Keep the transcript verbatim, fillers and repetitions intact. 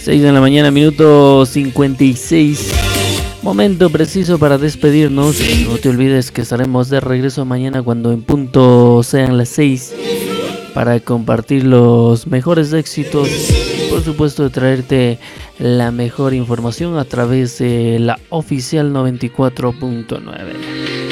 seis de la mañana, minuto cincuenta y seis. Momento preciso para despedirnos. No te olvides que estaremos de regreso mañana cuando en punto sean las seis para compartir los mejores éxitos y por supuesto de traerte la mejor información a través de la oficial noventa y cuatro punto nueve.